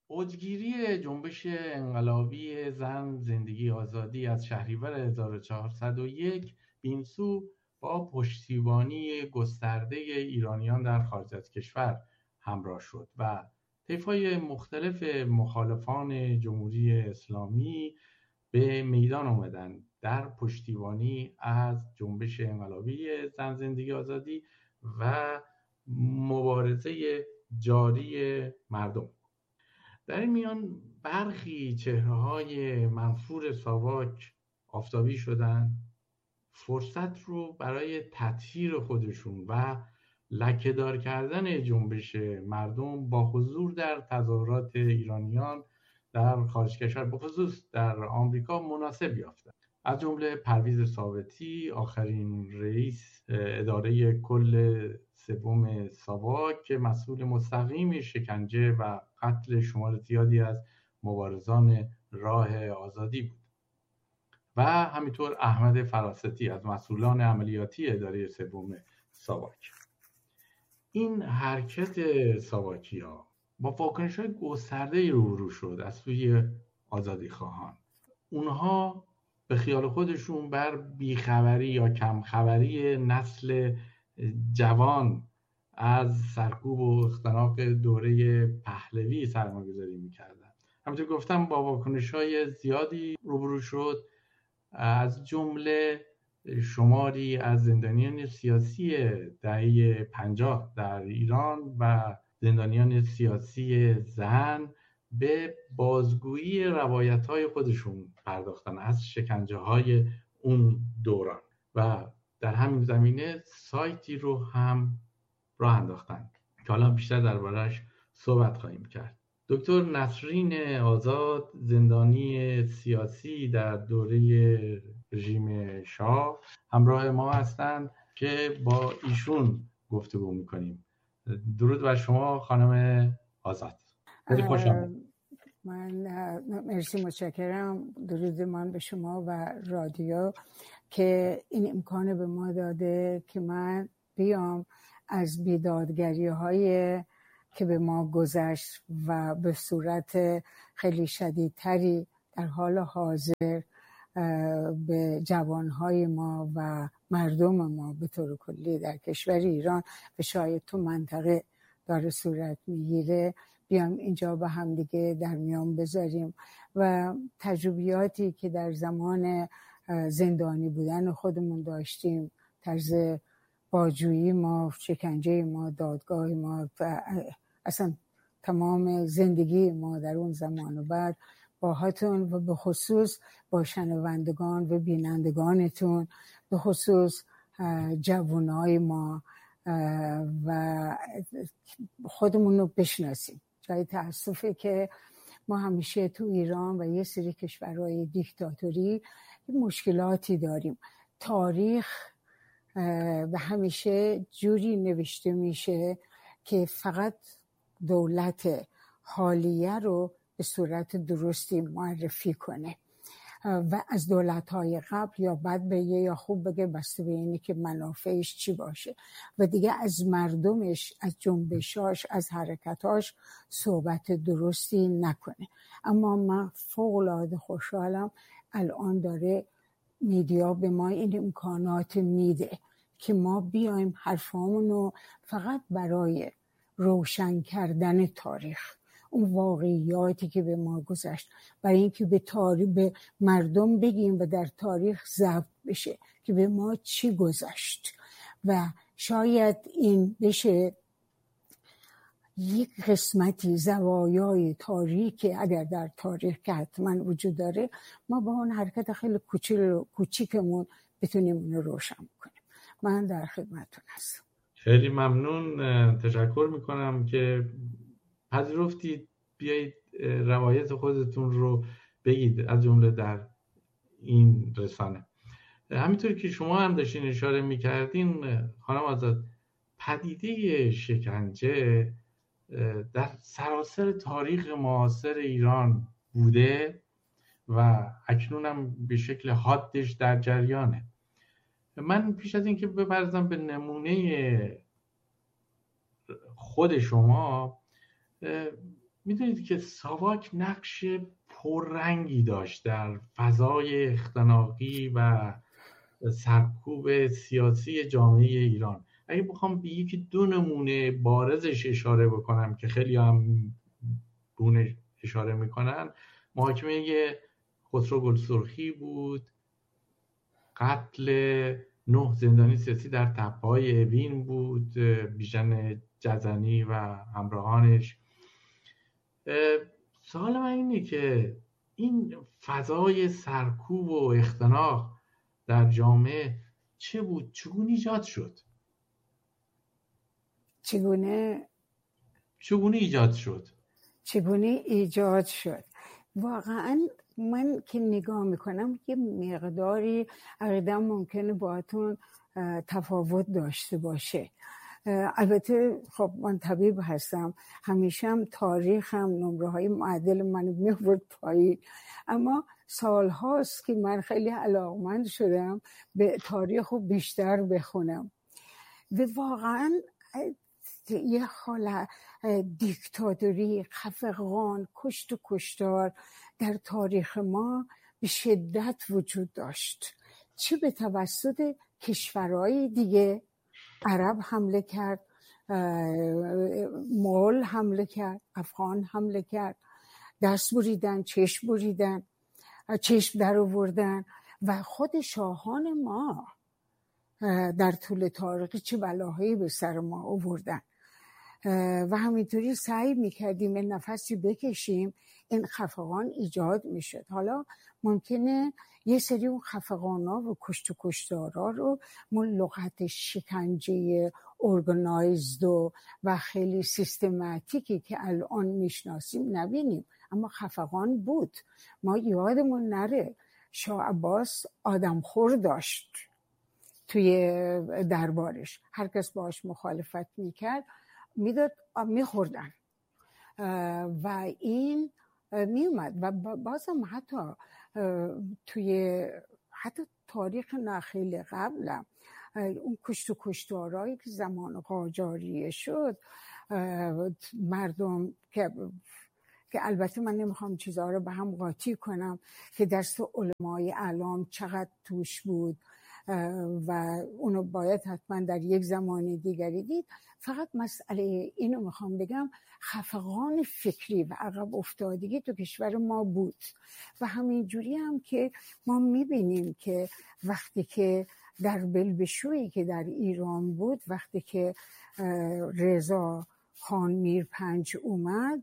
اوجگیری جنبش انقلابی زن زندگی آزادی از شهریور 1401 بینسو با پشتیبانی گسترده ایرانیان در خارج از کشور همراه شد و طیف‌های مختلف مخالفان جمهوری اسلامی به میدان آمدند در پشتیبانی از جنبش انقلابی زن زندگی آزادی و مبارزه جاری مردم. در این میان برخی چهره‌های منفور ساواک آفتابی شدند، فرصت رو برای تطهیر خودشون و لکه‌دار کردن جنبش مردم با حضور در تظاهرات ایرانیان در خارج کشور به خصوص در آمریکا مناسب یافتند. از جمله پرویز ثابتی، آخرین رئیس اداره کل سوم ساواک که مسئول مستقیم شکنجه و قتل شمار زیادی از مبارزان راه آزادی بود و همینطور احمد فراستی از مسئولان عملیاتی اداره سوم ساواک. این حرکت ساواکی‌ها با واکنش‌های گسترده‌ای روبرو شد از سوی آزادی خواهان. اونها به خیال خودشون بر بیخبری یا کمخبری نسل جوان از سرکوب و اختناق دوره پهلوی سرمایه‌گذاری می‌کردند. همونطور گفتم با واکنش‌های زیادی روبرو شد، از جمله شماری از زندانیان سیاسی دهه 50 در ایران و زندانیان سیاسی زن به بازگویی روایت‌های خودشون پرداختن از شکنجه‌های اون دوران و در همین زمینه سایتی رو هم راه انداختن که حالا بیشتر درباره‌اش صحبت خواهیم کرد. دکتر نسرین آزاد، زندانی سیاسی در دوره رژیم شاه، همراه ما هستند که با ایشون گفتگو می‌کنیم. درود بر شما خانم آزاد. خیلی خوش آمدید. من مرسی، متشکرم. درود من به شما و رادیو که این امکان به ما داده که من بیام از بیدادگری‌های که به ما گذشت و به صورت خیلی شدیدتری در حال حاضر به جوانهای ما و مردم ما به طور کلی در کشور ایران و شاید تو منطقه داره صورت میگیره بیام اینجا با هم دیگه در میان بذاریم و تجربیاتی که در زمان زندانی بودن خودمون داشتیم، طرز باجویی ما، شکنجه ما، دادگاه ما و اصلا تمام زندگی ما در اون زمان و بعد باهاتون و به خصوص با شنوندگان و بینندگانتون، به خصوص جوانای ما و خودمون رو بشناسیم. جای تأسفه که ما همیشه تو ایران و یه سری کشورهای دیکتاتوری مشکلاتی داریم. تاریخ و همیشه جوری نوشته میشه که فقط دولت حالیه رو به صورت درستی معرفی کنه و از دولت‌های قبل یا بد بگه یا خوب بگه، بسته به اینی که منافعش چی باشه و دیگه از مردمش، از جنبشاش، از حرکتاش صحبت درستی نکنه. اما من فوق‌العاده خوشحالم الان داره میدیا به ما این امکانات میده که ما بیایم حرفامونو فقط برای روشن کردن تاریخ، اون واقعیاتی که به ما گذشت، برای اینکه به تاریخ به مردم بگیم و در تاریخ ضبط بشه که به ما چی گذشت و شاید این بشه یک قسمتی زوایای تاریخی اگر در تاریخ که حتما وجود داره ما با اون حرکت خیلی کوچیکمون بتونیم اون رو روشن کنیم. من در خدمتتون هستم. خیلی ممنون، تشکر میکنم که پذیرفتید بیایید روایت خودتون رو بگید، از جمله در این رسانه. همینطور که شما هم داشتین اشاره میکردین خانم آزاد، پدیده شکنجه در سراسر تاریخ معاصر ایران بوده و اکنون هم به شکل حادش در جریانه. من پیش از این که بپردازم به نمونه خود شما، میدونید که ساواک نقش پررنگی داشت در فضای اختناقی و سرکوب سیاسی جامعه ایران. اگه بخوام به یکی دو نمونه بارزش اشاره بکنم که خیلی هم بونه اشاره میکنن، محاکمه خسرو گلسرخی بود، قتل 9 زندانی سیاسی در تپه‌های اوین بود، بیژن جزنی و همراهانش. سوال من اینه که این فضای سرکوب و اختناق در جامعه چه بود؟ چگونه ایجاد شد؟ چگونه ایجاد شد؟ واقعا من که نگاه میکنم یه مقداری عقیدم ممکنه باهاتون تفاوت داشته باشه. البته خب من طبیب هستم، همیشه هم تاریخم نمره های معدل منو میورد پایین، اما سال هاست که من خیلی علاقمند شدم به تاریخ رو بیشتر بخونم و واقعا یه حال دیکتاتوری، خفقان، کشت و کشتار در تاریخ ما به شدت وجود داشت، چه به توسط کشورهای دیگه. عرب حمله کرد، مغول حمله کرد، افغان حمله کرد، دست بریدن، چشم در آوردن و خود شاهان ما در طول تاریخ چه بلاهایی به سر ما آوردن و همینطوری سعی میکردیم این نفسی بکشیم این خفقان ایجاد میشد. حالا ممکنه یه سری اون خفقانا و کشت و کشتارا رو ما لغت شکنجه ارگنایزد و خیلی سیستماتیکی که الان میشناسیم نبینیم، اما خفقان بود. ما یادمون نره شاه عباس آدمخور داشت توی دربارش، هر کس باهاش مخالفت میکرد میداد میخوردن و این میومد و بازم حتی تاریخ نخیل قبلم اون کشت و کشتارهایی که زمان قاجاریه شد، مردم که البته من نمیخوام چیزها رو به هم قاطی کنم که دست علمای اعلام چقدر توش بود و اونو باید حتما در یک زمان دیگری دید. فقط مسئله اینو میخوام بگم، خفقان فکری و عقب افتادگی تو کشور ما بود و همین جوری هم که ما میبینیم که وقتی که در بلبشویی که در ایران بود، وقتی که رضا خان میرپنج اومد،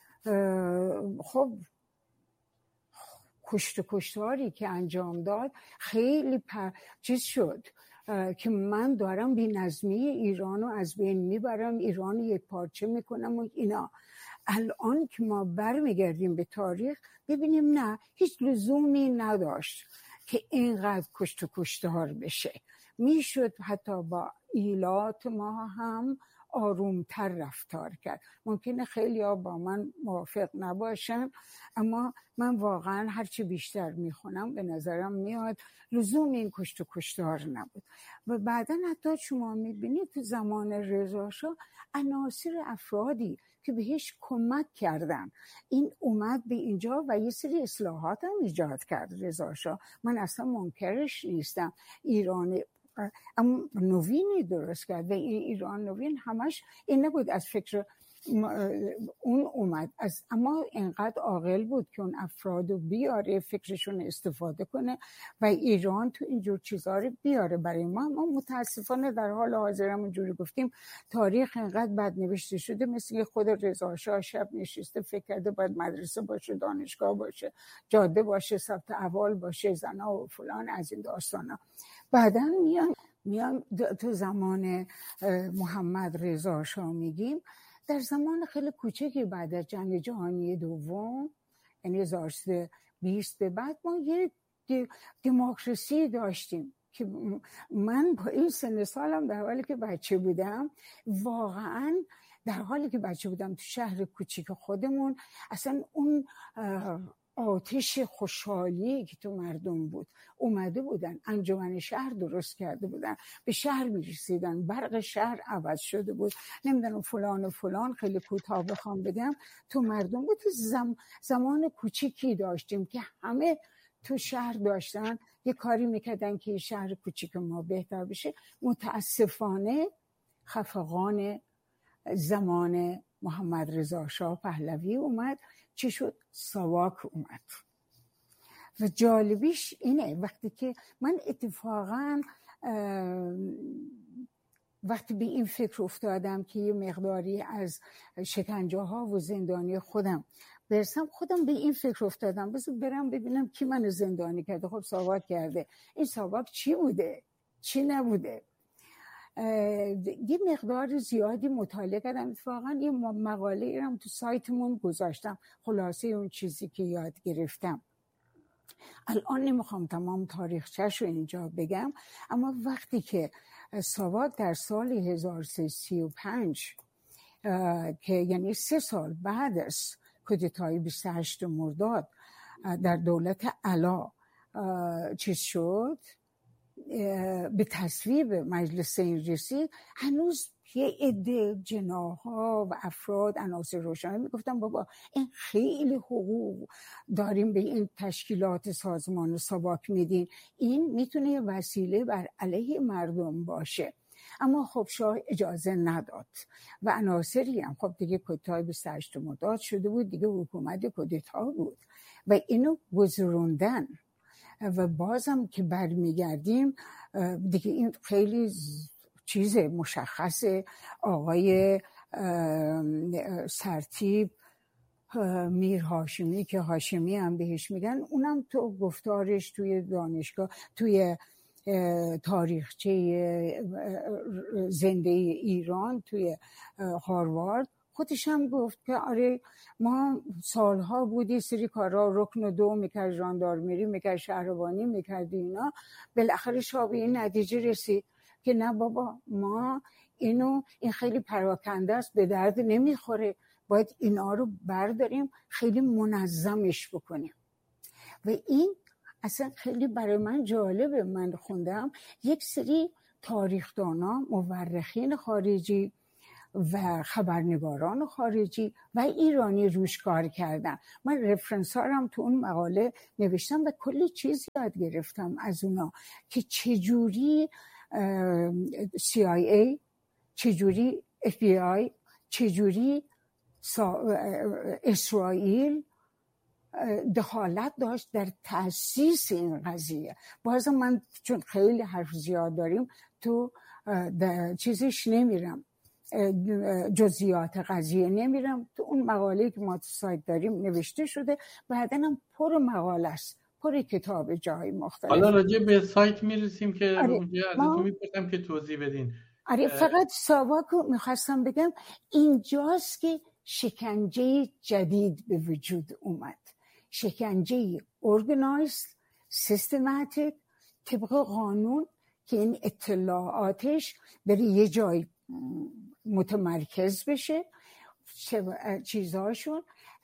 خب کشت و کشتاری که انجام داد خیلی چیز شد که من دارم بی‌نظمی ایرانو از بین میبرم، ایران یک پارچه میکنم و اینا. الان که ما برمیگردیم به تاریخ ببینیم نه، هیچ لزومی نداشت که اینقدر کشت و کشتار بشه. میشد حتی با ایلات ما هم آرومتر رفتار کرد. ممکنه خیلی ها با من موافق نباشن، اما من واقعا هرچی بیشتر میخونم به نظرم میاد لزوم این کشت و کشتار نبود. و بعدا حتی شما میبینید تو زمان رضا شاه عناصر افرادی که بهش کمک کردن این اومد به اینجا و یه سری اصلاحات هم ایجاد کرد رضا شاه. من اصلا منکرش نیستم، ایران اما نوینی درست کرد و این ایران نوین همش این نبود از فکر اون اومد اما اینقدر عاقل بود که اون افرادو بیاره، فکرشون استفاده کنه و ایران تو اینجور چیزها رو بیاره برای ما. متاسفانه در حال حاضر همونجوری گفتیم تاریخ اینقدر بد نوشته شده، مثل خود رضا شاه شب نشسته فکر کرده باید مدرسه باشه، دانشگاه باشه، جاده باشه، ثبت احوال باشه، زنا و فلان از این داستانا. بعداً میان تو زمان محمد رضا شاه میگیم در زمان خیلی کوچکی بعد از جنگ جهانی دوم، یعنی 1920 به بعد ما یه دموکراسی داشتیم که من با این سن سالم در حالی که بچه بودم، واقعا در حالی که بچه بودم تو شهر کوچیک خودمون اصلا اون آتش خوشحالی که تو مردم بود، اومده بودن انجمن شهر درست کرده بودن، به شهر میرسیدن، برق شهر عوض شده بود، نمیدونم فلان و فلان. خیلی کوتاه بخوام بگم تو مردم بود. زمان کوچیکی داشتیم که همه تو شهر داشتن یه کاری میکردن که شهر کوچیک ما بهتر بشه. متاسفانه خفقان زمان محمد رضا شاه پهلوی اومد، چی شد؟ ساواک اومد. و جالبیش اینه وقتی که من اتفاقا وقتی به این فکر افتادم که یه مقداری از شکنجه ها و زندانی خودم برسم، خودم به این فکر افتادم بذار برم ببینم کی منو زندانی کرده. خب ساواک کرده. این ساواک چی بوده چی نبوده؟ یه مقدار زیادی مطالعه کردم. اتفاقا یه مقاله ایرم تو سایتمون گذاشتم، خلاصه اون چیزی که یاد گرفتم. الان نمیخوام تمام تاریخچه‌شو اینجا بگم، اما وقتی که ساواک در سال 1335 که یعنی 3 سال بعد از کودتای 28 مرداد در دولت علا چیز شد، به تصویب مجلس این رسید، هنوز یه عده جناح‌ها و افراد عناصر روشن میگفتن بابا این خیلی حقوق داریم به این تشکیلات سازمان ساواک میدین، این میتونه یه وسیله بر علیه مردم باشه. اما خب شاه اجازه نداد و عناصری هم خب دیگه کودتای 28 مرداد شده بود، دیگه حکومت کودتا بود و اینو گذروندن. و بازم که برمیگردیم دیگه این خیلی چیز مشخص. آقای سرتیپ میر هاشمی که هاشمی هم بهش میگن، اونم تو گفتارش توی دانشگاه توی تاریخچه زنده ایران توی هاروارد خودش هم گفت که آره ما سالها بودی سری کارا رکن و دو میکرد، ژاندارمری میکرد، شهربانی میکرد، اینا بالاخره شاه به این نتیجه رسید که نه بابا ما این خیلی پراکنده است، به درد نمیخوره، باید اینا رو برداریم خیلی منظمش بکنیم. و این اصلا خیلی برای من جالبه. من خوندم یک سری تاریخدانا، مورخین خارجی و خبرنگاران خارجی و ایرانی روش کار کردن. من رفرنس هارم تو اون مقاله نوشتم و کلی چیز یاد گرفتم از اونا که چجوری CIA، چجوری FBI، چجوری اسرائیل دخالت داشت در تأسیس این قضیه. بازم من چون خیلی حرف زیاد داریم تو چیزش نمیرم، جزئیات قضیه نمیرم. تو اون مقاله که ما تو سایت داریم نوشته شده، بعداً هم پر مقاله است، پر کتاب جای مختلف. حالا راجع به سایت میرسیم که آره اونجا ازتون میپرسم که توضیح بدین. آره فقط ساواک رو میخواستم بگم اینجاست که شکنجه جدید به وجود اومد، شکنجه ارگنایزد سیستماتیک طبق قانون که این اطلاعاتش بره یه جای متمرکز بشه، چیزاشون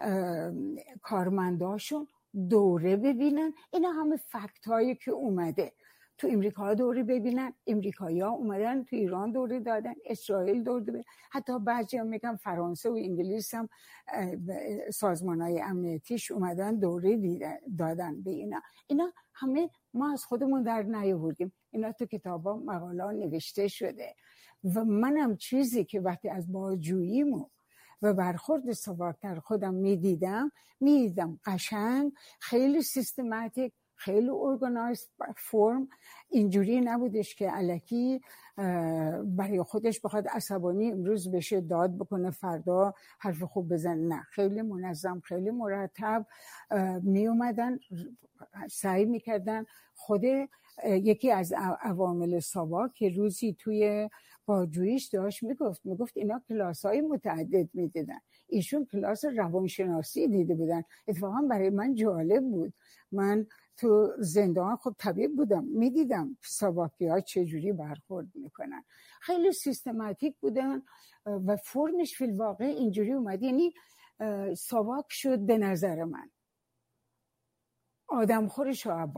کارمنداشون دوره ببینن. اینا همه فکت هایی که اومده تو امریکا دوره ببینن، امریکایی ها اومدن تو ایران دوره دادن، اسرائیل دوره دادن، حتی بعضی هم میگن فرانسه و انگلیس هم سازمان های امنیتیش اومدن دوره دادن به اینا همه ما از خودمون در نیاوردیم، اینا تو کتابا مقاله نوشته شده. و منم چیزی که وقتی از بازجوییمو و برخورد ساواک در خودم میدیدم قشنگ خیلی سیستماتیک، خیلی ارگانایزد فرم، اینجوری نبودش که الکی برای خودش بخواد عصبانی امروز بشه داد بکنه فردا حرف خوب بزن. نه، خیلی منظم، خیلی مرتب می اومدن، سعی میکردن. خود یکی از عوامل ساواک که روزی توی بازجوییش داشت میگفت اینا کلاس‌های متعدد میدیدن، ایشون کلاس روانشناسی دیده بودن. اتفاقا برای من جالب بود، من تو زندان خب طبیب بودم، میدیدم ساواکی‌ها چجوری برخورد میکنن، خیلی سیستماتیک بودن و فرمش فی الواقع اینجوری اومد. یعنی ساواک شد به نظر من آدمخور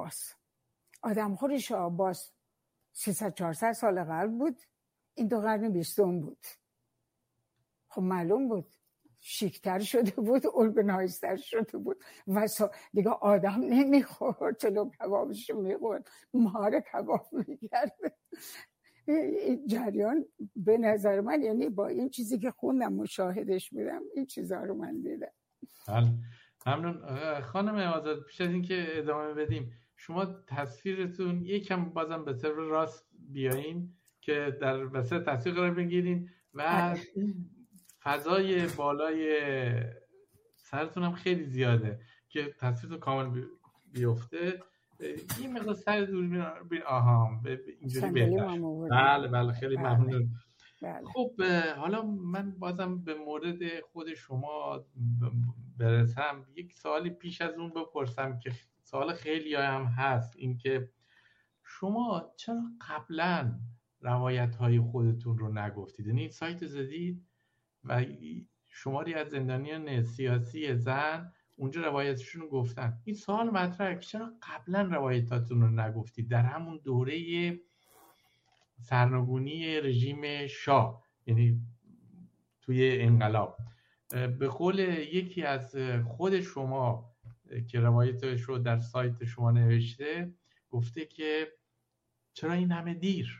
شاه عباس 300-400 سال قبل بود، این تو قرن 20 بود. خب معلوم بود شیکتر شده بود، ارگنایزتر شده بود و دیگه آدم نمیخورد، چلو کبابشو میخورد، مهار کباب میکرده. این جریان به نظر من، یعنی با این چیزی که خوندم مشاهدش بودم، این چیزها رو من دیدم. ممنون خانم آزاد. پیش از اینکه ادامه بدیم، شما تصویرتون یکم بازم به طور راست بیایین که در وسط تصویر قرار بگیرین و فضای بالای سرتون هم خیلی زیاده که تصویرتون کامل بیفته. این مقدار سر دوربین اینجوری بهتر. بله خیلی ممنون. خب حالا من بازم به مورد خود شما برسم، یک سوالی پیش از اون بپرسم که سوال خیلی هم هست، این که شما چرا قبلا روایت‌های خودتون رو نگفتید؟ یعنی سایت زدید و شماری از زندانیان سیاسی زن اونجا روایتشون رو گفتن. این سوال مطرحه که چرا قبلا روایتاتون رو نگفتید در همون دوره سرنگونی رژیم شاه، یعنی توی انقلاب؟ به قول یکی از خود شما که روایتش رو در سایت شما نوشته، گفته که چرا این همه دیر؟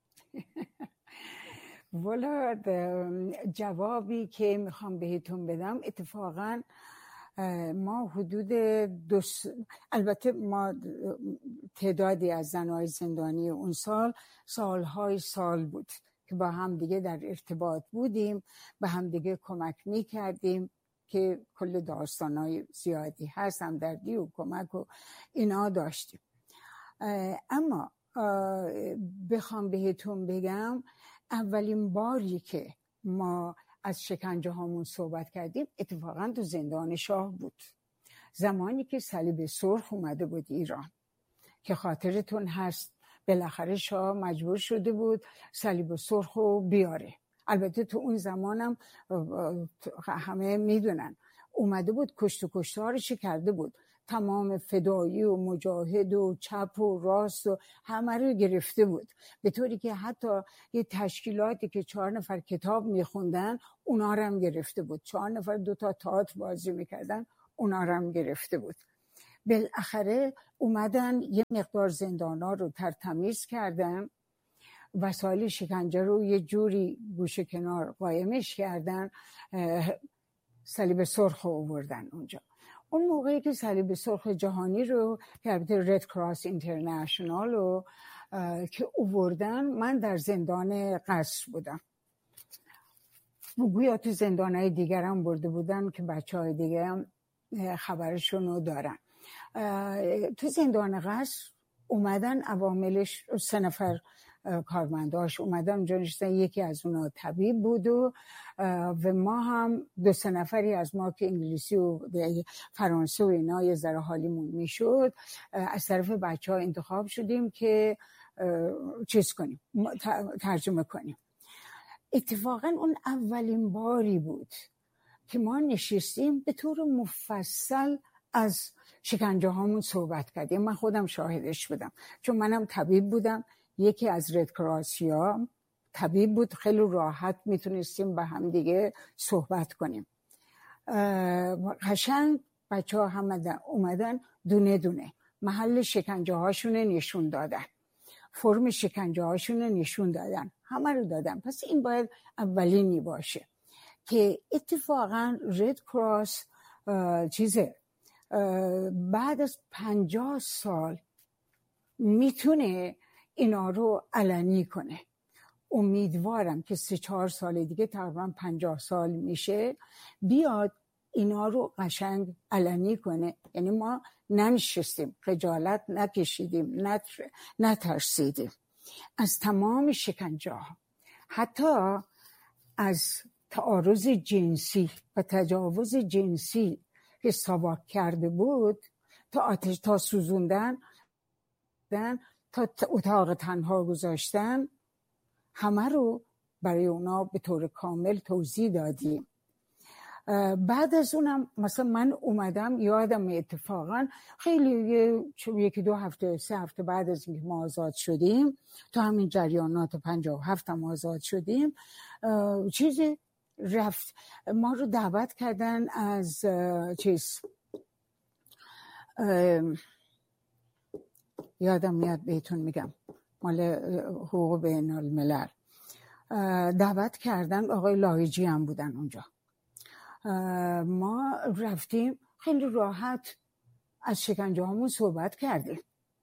والا جوابی که میخوام بهتون بدم، اتفاقا ما حدود البته ما تعدادی از زنهای زندانی اون سالهای سال بود که با هم دیگه در ارتباط بودیم، به هم دیگه کمک میکردیم که کل داستانهای زیادی هست، همدردی و کمک و اینا داشتیم. اما بخوام بهتون بگم، اولین باری که ما از شکنجه هامون صحبت کردیم اتفاقا تو زندان شاه بود، زمانی که صلیب سرخ اومده بود ایران، که خاطرتون هست بالاخره شاه مجبور شده بود صلیب سرخ رو بیاره. البته تو اون زمانم همه میدونن اومده بود کشت و کشتارش کرده بود، تمام فدایی و مجاهد و چپ و راست و همه رو گرفته بود، به طوری که حتی یه تشکیلاتی که 4 نفر کتاب میخوندن اونا رو هم گرفته بود، 4 نفر 2 تا تئاتر بازی میکردن اونا رو هم گرفته بود. بالاخره اومدن یه مقدار زندانا رو ترتمیز کردن، وسایل شکنجه رو یه جوری گوشه کنار قایمش کردن، صلیب سرخ رو آوردن اونجا. اون موقعی که صلیب سرخ جهانی رو که البته رد کراس اینترنشنال رو که آوردن، من در زندان قصر بودم، گویا تو زندانهای دیگر هم برده بودن که بچهای دیگه هم خبرشون رو دارن. تو زندان قصر اومدن عواملش 3 نفر کارمنداش اومدن اونجا نشستن، یکی از اونا طبیب بود و ما هم 2-3 نفری از ما که انگلیسی و فرانسه و اینا یه ذره حالیمون میشد، از طرف بچه ها انتخاب شدیم که چیز کنیم، ترجمه کنیم. اتفاقا اون اولین باری بود که ما نشستیم به طور مفصل از شکنجه هامون صحبت کردیم. من خودم شاهدش بودم چون منم طبیب بودم، یکی از رد کراسیا طبیب بود، خیلی راحت میتونستیم با هم دیگه صحبت کنیم. قشنگ بچه ها هم اومدن دونه دونه محل شکنجه هاشون نشون دادن، فرم شکنجه هاشون نشون دادن، همه رو دادن. پس این باید اولینی باشه که اتفاقا رد کراس بعد از 50 سال میتونه اینا رو علنی کنه. امیدوارم که 3-4 سال دیگه تقریبا 50 سال میشه بیاد اینا رو قشنگ علنی کنه. یعنی ما ننشستیم، خجالت نکشیدیم، نترسیدیم از تمام شکنجه ها، حتی از تعارض جنسی و تجاوز جنسی که ساواک کرده بود تا آتش، تا سوزوندن، تا اتاق تنها گذاشتن، همه رو برای اونا به طور کامل توضیح دادیم. بعد از اونم مثلا من اومدم، یادم اتفاقا خیلی یکی 2 هفته 3 هفته بعد از اینکه ما آزاد شدیم، تو همین جریانات 57 هم آزاد شدیم، چیزی رفت ما رو دعوت کردن از یادم میاد بهتون میگم، مال حقوق بین الملل دعوت کردن، آقای لاهیجی هم بودن اونجا. ما رفتیم خیلی راحت از شکنجه همون صحبت کردیم،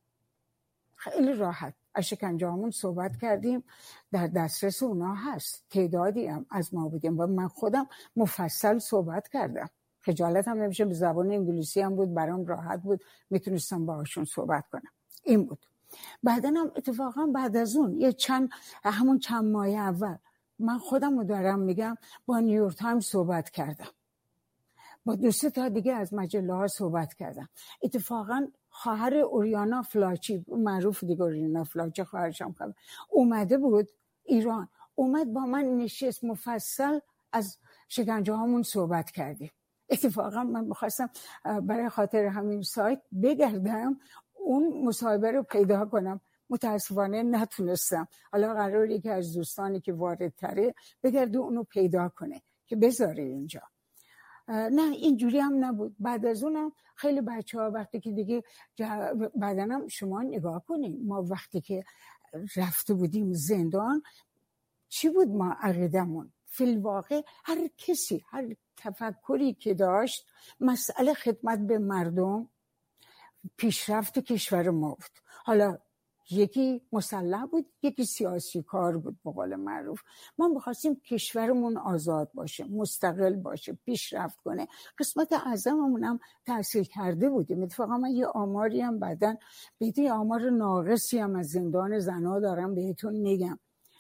خیلی راحت از شکنجه همون صحبت کردیم، در دسترس اونا هست، تعدادی هم از ما بودیم و من خودم مفصل صحبت کردم، خجالت هم نمیشه، به زبان انگلیسی هم بود، برام راحت بود، میتونستم باهاشون صحبت کنم. این بود. بعدن هم اتفاقا بعد از اون همون چند ماه اول من خودم رو دارم میگم، با نیویورک تایمز صحبت کردم، با 2-3 تا دیگه از مجله ها صحبت کردم. اتفاقا خواهر اوریانا فلاچی، معروف دیگه اوریانا فلاچی، خواهرشم اومده بود ایران، اومد با من نشست، مفصل از شکنجه هامون صحبت کردیم. اتفاقا من بخواستم برای خاطر همین سایت بگردم اون مصاحبه رو پیدا کنم، متاسفانه نتونستم. حالا قراره که از دوستانی که واردتره بگرده اونو پیدا کنه که بذاره اینجا. نه اینجوری هم نبود. بعد از اونم خیلی بچه‌ها وقتی که دیگه بعدنم شما نگاه کنید، ما وقتی که رفته بودیم زندان چی بود ما عقیدمون؟ فی الواقع هر کسی هر تفکری که داشت مسئله خدمت به مردم، پیشرفت کشور ما بود. حالا یکی مسلح بود، یکی سیاسی کار بود به قول معروف. ما می‌خواستیم کشورمون آزاد باشه، مستقل باشه، پیشرفت کنه. قسمت اعظممون هم تحصیل کرده بودیم. اتفاقا من یه آماری هم بعدن آمار ناقصی هم از زندان زنها دارم بهتون میگم.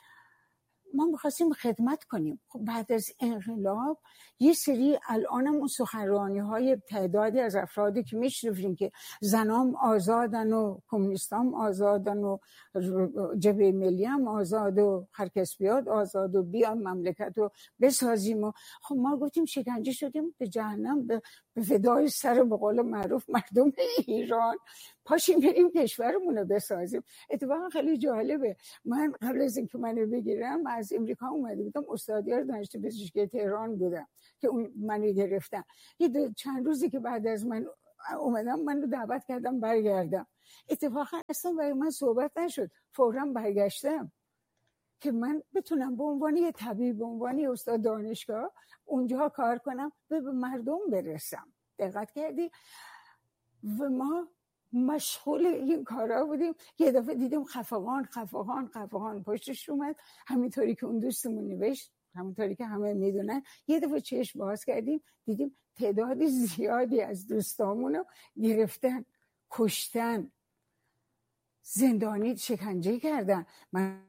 ما می‌خواستیم خدمت کنیم. خب بعد از انقلاب یه سری الانم اون سخنرانی‌های تعدادی از افرادی که میشنویم که زنام آزادن و کمونیستام آزادن و جبهه ملی هم آزاد و هر کس بیاد آزاد و بیان مملکت رو بسازیم. و خب ما گفتیم شکنجه شدیم به جهنم، به فدای سر به قول معروف مردم ایران، پاشیم بریم کشورمون رو بسازیم. اتفاقا خیلی جالبه، من قبل از اینکه منو بگیرم از امریکا اومده بودم، استادیار دانشگاه پزشکی تهران بودم که اون منو گرفتن. چند روزی که بعد از من اومدم منو دعوت کردم برگردم. اتفاقا اصلا برای من صحبت نشد، فوراً برگشتم که من بتونم به عنوان یه طبیب، به عنوان یه استاد دانشگاه اونجا کار کنم و به مردم برسم. دقت کردی؟ و ما مشغول این کارا بودیم. یه دفعه دیدیم خفقان پشتش اومد، همینطوری که اون دوستمون نوشت، همینطوری که همه میدونن. یه دفعه چشم باز کردیم دیدیم تعداد زیادی از دوستامونو گرفتن، کشتن، زندانی شکنجه کردن. من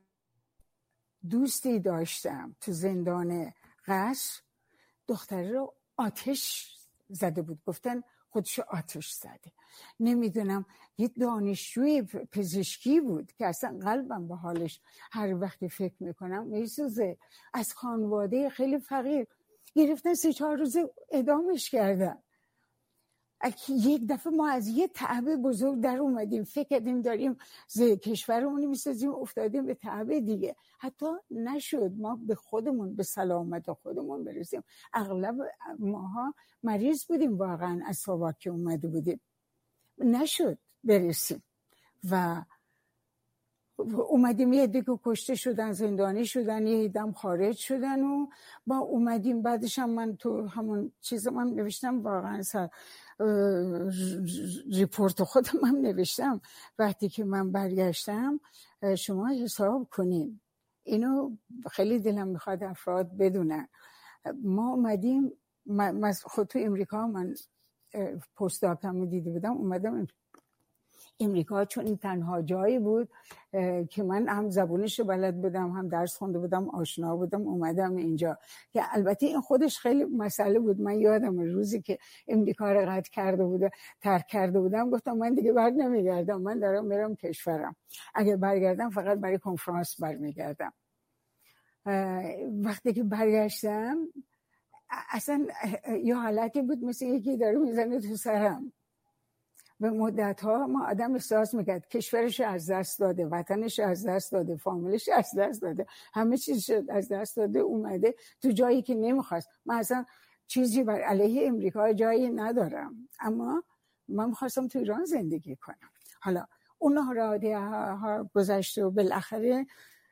دوستی داشتم تو زندان قصر، دختره رو آتش زده بود، گفتن خودشو آتش زده. نمیدونم یه دانشجوی پزشکی بود که اصلا قلبم به حالش هر وقتی فکر میکنم میسوزه، از خانواده خیلی فقیر گرفتن، 3-4 روزه اعدامش کردن. یک دفعه ما از یه تعب بزرگ در اومدیم، فکر کردیم داریم کشورمون میسازیم، افتادیم به تعب دیگه. حتی نشد ما به خودمون، به سلامت خودمون برسیم. اغلب ماها مریض بودیم واقعا از ساواک که اومده بودیم، نشد برسیم و اومدیم. یه دیگه کشته شدن، زندانی شدن، یه دیدم خارج شدن و با اومدیم. بعدش هم من تو همون چیز من نوشتم، واقعا ریپورت خودم هم نوشتم. وقتی که من برگشتم، شما حساب کنین، اینو خیلی دلم میخواد افراد بدونن. ما اومدیم، خود تو امریکا من پست داکتم دیده بودم، اومدم امریکا چون این تنها جایی بود که من هم زبونش رو بلد بودم، هم درس خونده بودم، آشنا بودم، اومدم اینجا. که البته این خودش خیلی مسئله بود. من یادم روزی که امریکا رو ترک کرده بودم گفتم من دیگه بر نمیگردم، من دارم میرم کشورم، اگه برگردم فقط برای کنفرانس برمیگردم. وقتی که برگشتم اصلا یه حالتی بود مثل یکی داره میزنه تو سرم. به مدت ها ما آدم احساس میکرد کشورش از دست داده، وطنش از دست داده، فامیلش از دست داده، همه چیزش از دست داده، اومده تو جایی که نمیخواست. من اصلا چیزی بر علیه امریکا جایی ندارم، اما من میخواستم تو ایران زندگی کنم. حالا اون ها گذشته و بالاخره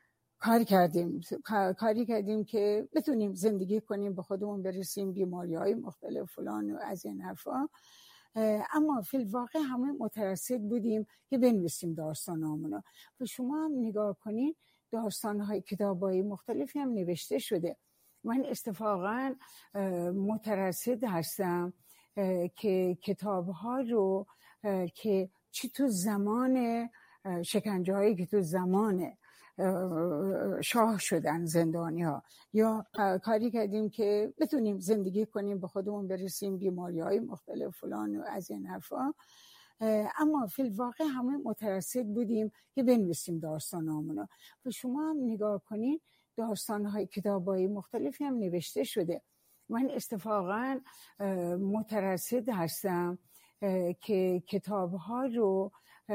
کاری کردیم که بتونیم زندگی کنیم، به خودمون برسیم، بیماری‌های مختلف فلان و از این حرفا. اما فی الواقع همه مترصد بودیم که بنویسیم داستانامونو. و شما هم نگاه کنین داستان‌های کتاب‌های مختلفی هم نوشته شده. من اتفاقا مترصد هستم که کتاب‌ها رو که چی تو زمان شکنجه‌هایی که تو زمان شاه شدن زندانی ها، یا کاری کردیم که بتونیم زندگی کنیم، به خودمون برسیم، بیماری های مختلف فلان و از این حرفا. اما فی الواقع همه مترصد بودیم که بنویسیم داستانامونو. و شما هم نگاه کنین داستان‌های کتاب‌های مختلفی هم نوشته شده. من اتفاقا مترصد هستم که کتاب‌ها رو